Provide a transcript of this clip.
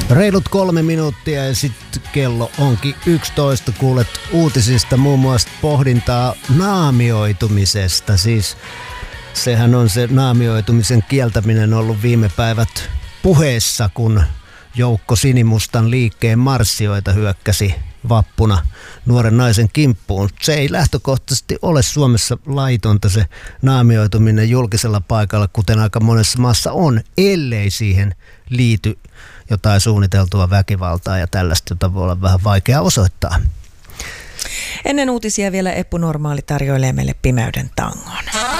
Reilut 3 minuuttia ja sitten kello onkin 11. Kuulet uutisista muun muassa pohdintaa naamioitumisesta. Siis sehän on se naamioitumisen kieltäminen ollut viime päivät puheessa, kun joukko sinimustan liikkeen marssijoita hyökkäsi vappuna nuoren naisen kimppuun. Se ei lähtökohtaisesti ole Suomessa laitonta se naamioituminen julkisella paikalla, kuten aika monessa maassa on, ellei siihen liity jotain suunniteltua väkivaltaa ja tällaista, jota voi olla vähän vaikea osoittaa. Ennen uutisia vielä Eppu Normaali tarjoilee meille pimeyden tangon.